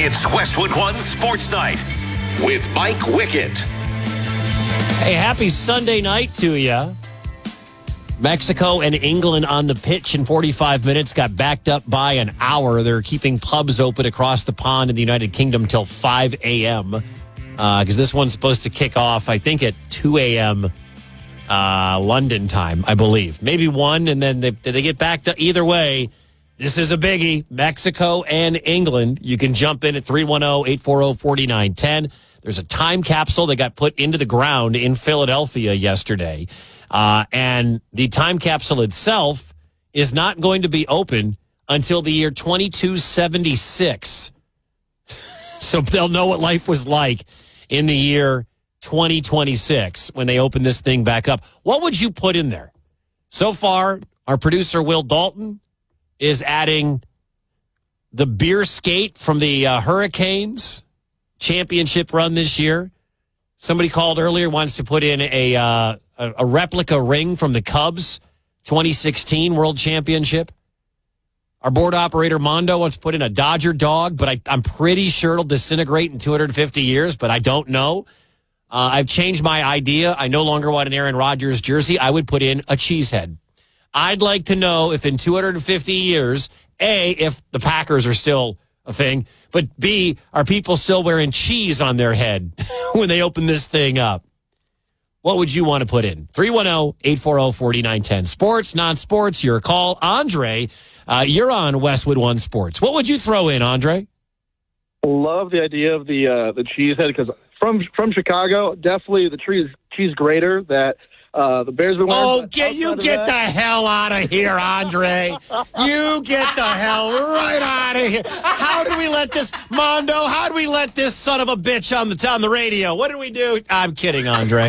It's Westwood One Sports Night with Mike Wickett. Hey, happy Sunday night to you. Mexico and England on the pitch in 45 minutes got backed up by an hour. They're keeping pubs open across the pond in the United Kingdom till 5 a.m. Because this one's supposed to kick off, I think, at 2 a.m. London time, I believe. Maybe 1, and then they get backed up. Either way, this is a biggie. Mexico and England. You can jump in at 310-840-4910. There's a time capsule that got put into the ground in Philadelphia yesterday. And the time capsule itself is not going to be open until the year 2276. So they'll know what life was like in the year 2026 when they open this thing back up. What would you put in there? So far, our producer, Will Dalton, is adding the beer skate from the Hurricanes championship run this year. Somebody called earlier, wants to put in a replica ring from the Cubs 2016 World Championship. Our board operator, Mondo, wants to put in a Dodger dog, but I'm pretty sure it'll disintegrate in 250 years, but I don't know. I've changed my idea. I no longer want an Aaron Rodgers jersey. I would put in a cheesehead. I'd like to know if in 250 years, A, if the Packers are still a thing, but B, are people still wearing cheese on their head when they open this thing up? What would you want to put in? 310-840-4910. Sports, non-sports, your call. Andre, you're on Westwood One Sports. What would you throw in, Andre? Love the idea of the cheesehead because from Chicago, definitely the cheese grater that the Bears been wearing. Oh, get the hell out of here, Andre. You get the hell right out of here. How do we let this, Mondo, how do we let this son of a bitch on the radio? What did we do? I'm kidding, Andre.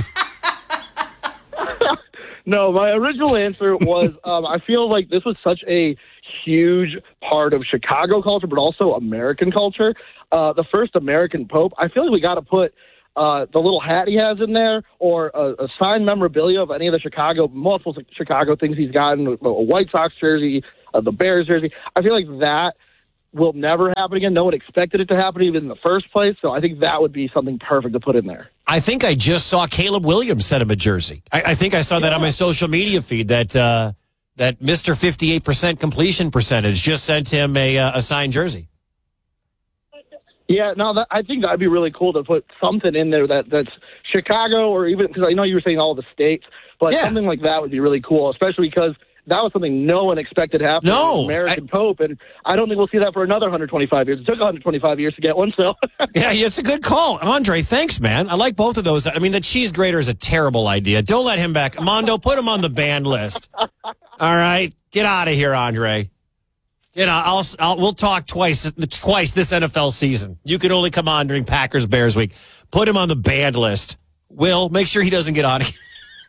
No, my original answer was I feel like this was such a huge part of Chicago culture, but also American culture. The first American Pope, I feel like we got to put the little hat he has in there, or a signed memorabilia of any of the multiple Chicago things he's gotten, a White Sox jersey, the Bears jersey. I feel like that will never happen again. No one expected it to happen even in the first place, so I think that would be something perfect to put in there. I think I just saw Caleb Williams send him a jersey. I think I saw that on my social media feed, that Mr. 58% completion percentage just sent him a signed jersey. Yeah, no, I think that'd be really cool to put something in there that's Chicago, or even because I know you were saying all the states, but something like that would be really cool, especially because that was something no one expected to happen. No, American Pope, and I don't think we'll see that for another 125 years. It took 125 years to get one, so. Yeah, it's a good call. Andre, thanks, man. I like both of those. I mean, the cheese grater is a terrible idea. Don't let him back. Mondo, put him on the banned list. All right, get out of here, Andre. You know, we'll talk twice this NFL season. You can only come on during Packers-Bears week. Put him on the banned list. Will, make sure he doesn't get on here.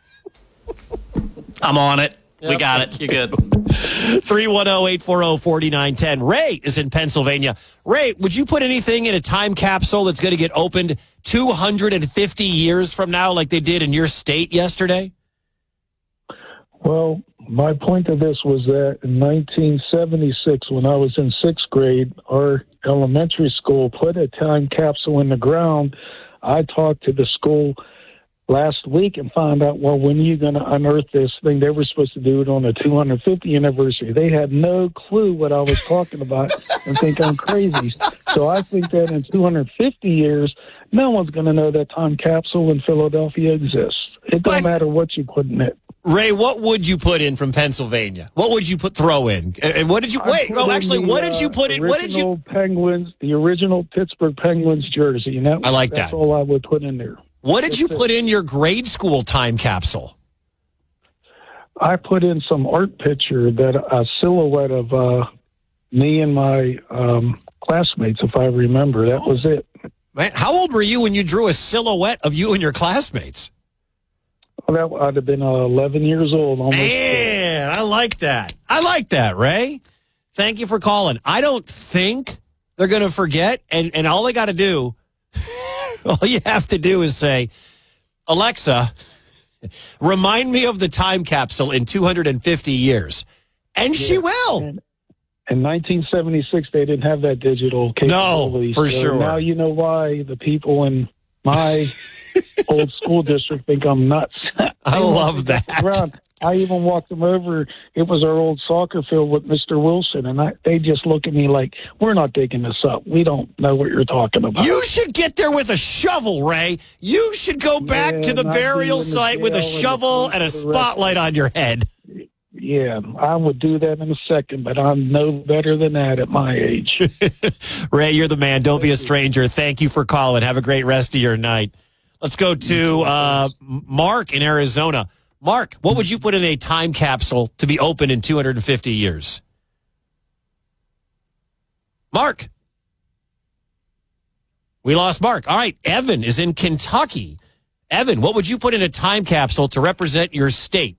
I'm on it. Yep. We got it. You're good. 310-840-4910. Ray is in Pennsylvania. Ray, would you put anything in a time capsule that's going to get opened 250 years from now like they did in your state yesterday? Well, my point of this was that in 1976, when I was in sixth grade, our elementary school put a time capsule in the ground. I talked to the school last week and found out, well, when are you going to unearth this thing? They were supposed to do it on the 250th anniversary. They had no clue what I was talking about and think I'm crazy. So I think that in 250 years, no one's going to know that time capsule in Philadelphia exists. It don't matter what you put in it. Ray, what would you put in from Pennsylvania? What would you throw in? And what did you what did you put in? What did you Penguins, the original Pittsburgh Penguins jersey, and that's all I would put in there. What did you put in your grade school time capsule? I put in some art picture, a silhouette of me and my classmates, if I remember. That was it. Man, how old were you when you drew a silhouette of you and your classmates? Well, I'd have been 11 years old. Almost. Man, I like that. I like that, Ray. Thank you for calling. I don't think they're going to forget, and all they got to do, all you have to do is say, Alexa, remind me of the time capsule in 250 years. And she will. In 1976, they didn't have that digital capability. No, for sure. Now you know why the people in my old school district think I'm nuts. I love that. I even walked them over. It was our old soccer field with Mr. Wilson, and they just look at me like, we're not digging this up. We don't know what you're talking about. You should get there with a shovel, Ray. You should go back to the burial site with a shovel and a spotlight on your head. Yeah, I would do that in a second, but I'm no better than that at my age. Ray, you're the man. Don't be a stranger. Thank you for calling. Have a great rest of your night. Let's go to Mark in Arizona. Mark, what would you put in a time capsule to be open in 250 years? Mark. We lost Mark. All right, Evan is in Kentucky. Evan, what would you put in a time capsule to represent your state?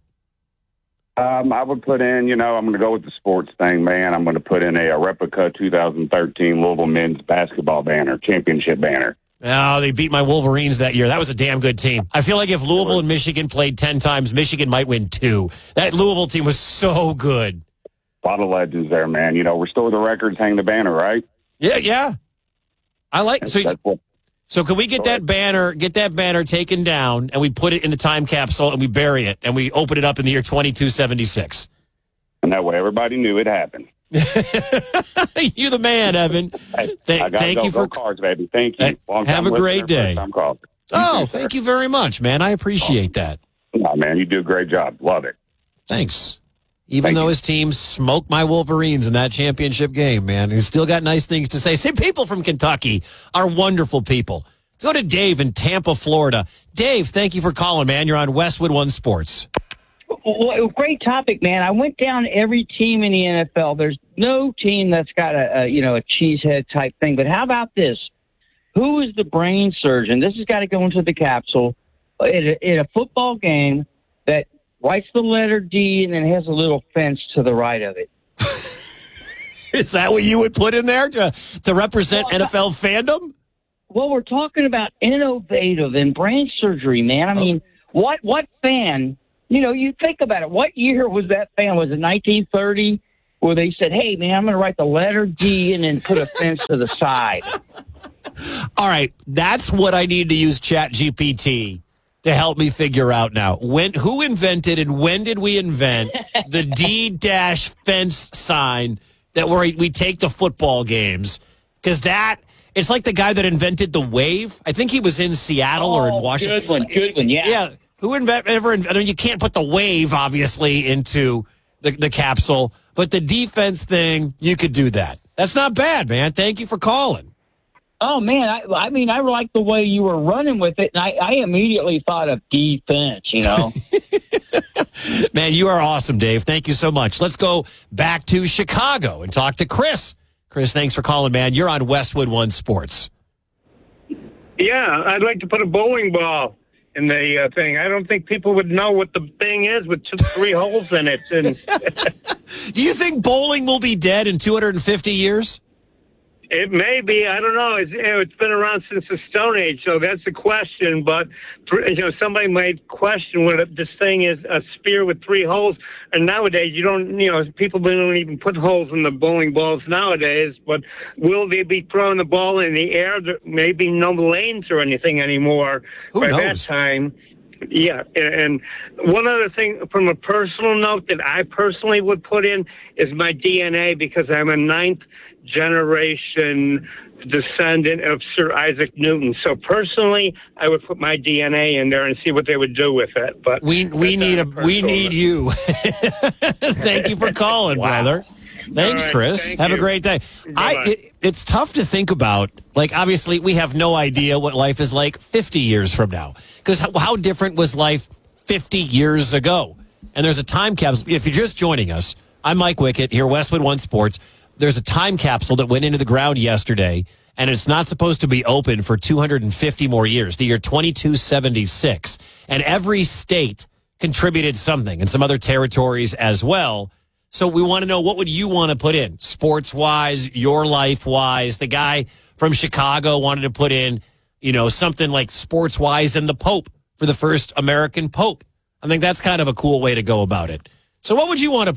I would put in, I'm going to go with the sports thing, man. I'm going to put in a replica 2013 Louisville men's basketball banner, championship banner. Oh, they beat my Wolverines that year. That was a damn good team. I feel like if Louisville and Michigan played 10 times, Michigan might win 2. That Louisville team was so good. A lot of legends there, man. Restore the records, hang the banner, right? Yeah. I like So can we get that banner taken down, and we put it in the time capsule, and we bury it, and we open it up in the year 2276? And that way everybody knew it happened. You're the man, Evan. Thank you for Cards, baby. Thank you. Have a great day. Oh, thank you very much, man. I appreciate that. No, man, you do a great job. Love it. Thanks. Even though his team smoked my Wolverines in that championship game, man, he's still got nice things to say. See, people from Kentucky are wonderful people. Let's go to Dave in Tampa, Florida. Dave, thank you for calling, man. You're on Westwood One Sports. Well, great topic, man. I went down every team in the NFL. There's no team that's got a cheesehead type thing. But how about this? Who is the brain surgeon? This has got to go into the capsule at a football game that writes the letter D and then has a little fence to the right of it. Is that what you would put in there to represent NFL fandom? Well, we're talking about innovative and brain surgery, man. I mean, what fan? You think about it. What year was that fan? Was it 1930 where they said, hey, man, I'm going to write the letter D and then put a fence to the side? All right. That's what I need to use ChatGPT to help me figure out now. Who invented and when did we invent the D-fence sign that we take to football games? Because it's like the guy that invented the wave. I think he was in Seattle or in Washington. Good one, yeah. Yeah. You can't put the wave, obviously, into the capsule, but the defense thing, you could do that. That's not bad, man. Thank you for calling. Oh, man, I like the way you were running with it, and I immediately thought of defense, Man, you are awesome, Dave. Thank you so much. Let's go back to Chicago and talk to Chris. Chris, thanks for calling, man. You're on Westwood One Sports. Yeah, I'd like to put a bowling ball in the thing. I don't think people would know what the thing is with 3 holes in it. And do you think bowling will be dead in 250 years? It may be. I don't know. It's been around since the Stone Age, so that's the question. But somebody might question what this thing is, a spear with 3 holes. And nowadays, people don't even put holes in the bowling balls nowadays. But will they be throwing the ball in the air? There may be no lanes or anything anymore by that time. Yeah, and one other thing from a personal note that I personally would put in is my DNA, because I'm a 9th generation descendant of Sir Isaac Newton. So personally, I would put my DNA in there and see what they would do with it. But we need you. Thank you for calling, brother. Thanks, right, Chris. Have a great day. It's tough to think about. Like, obviously, we have no idea what life is like 50 years from now. Because how different was life 50 years ago? And there's a time capsule. If you're just joining us, I'm Mike Wickett here, Westwood One Sports. There's a time capsule that went into the ground yesterday, and it's not supposed to be open for 250 more years, the year 2276. And every state contributed something, and some other territories as well. So we want to know, what would you want to put in, sports-wise, your life-wise? The guy from Chicago wanted to put in, something like sports-wise and the Pope for the first American Pope. I think that's kind of a cool way to go about it. So what would you want to put in?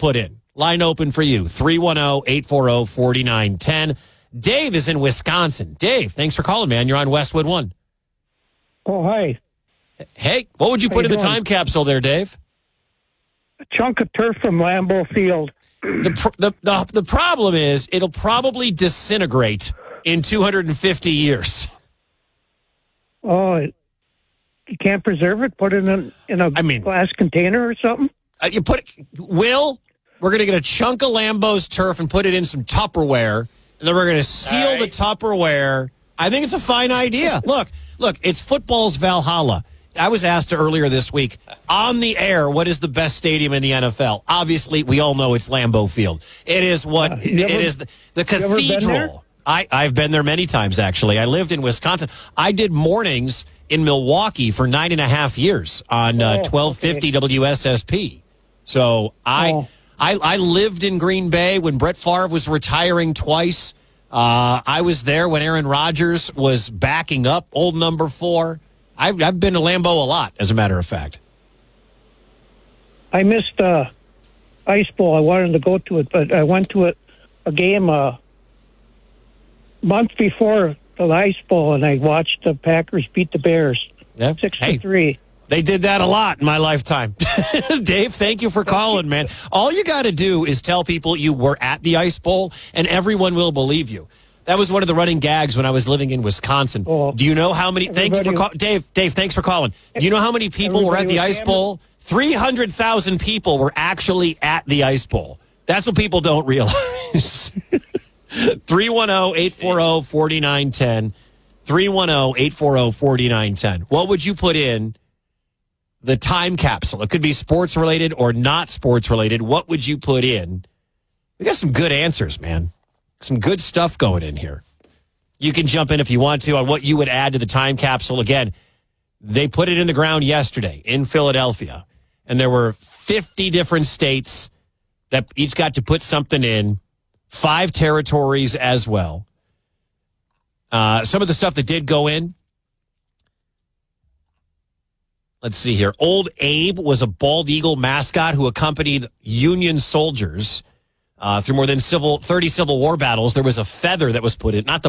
Line open for you, 310-840-4910. Dave is in Wisconsin. Dave, thanks for calling, man. You're on Westwood One. Oh, hi. Hey, what would you put in the time capsule there, Dave? A chunk of turf from Lambeau Field. The problem is it'll probably disintegrate in 250 years. Oh, you can't preserve it? Put it in a glass container or something? We're going to get a chunk of Lambeau's turf and put it in some Tupperware, and then we're going to seal the Tupperware. I think it's a fine idea. Look, it's football's Valhalla. I was asked earlier this week on the air, what is the best stadium in the NFL? Obviously, we all know it's Lambeau Field. It is the cathedral. I've been there many times, actually. I lived in Wisconsin. I did mornings in Milwaukee for 9.5 years on 1250 WSSP. So I lived in Green Bay when Brett Favre was retiring twice. I was there when Aaron Rodgers was backing up old number 4. I've been to Lambeau a lot, as a matter of fact. I missed Ice Bowl. I wanted to go to it, but I went to a game a month before the Ice Bowl, and I watched the Packers beat the Bears 6-3. They did that a lot in my lifetime. Dave, thank you for calling, man. All you got to do is tell people you were at the Ice Bowl, and everyone will believe you. That was one of the running gags when I was living in Wisconsin. Do you know how many? Thank you for calling, Dave. Thanks for calling. Do you know how many people were at the Ice Bowl? 300,000 people were actually at the Ice Bowl. That's what people don't realize. 310-840-4910. 310-840-4910. What would you put in the time capsule? It could be sports related or not sports related. What would you put in? We got some good answers, man. Some good stuff going in here. You can jump in if you want to on what you would add to the time capsule. Again, they put it in the ground yesterday in Philadelphia, and there were 50 different states that each got to put something in, 5 territories as well. Some of the stuff that did go in, let's see here. Old Abe was a bald eagle mascot who accompanied Union soldiers through more than 30 Civil War battles. There was a feather that was put in, not the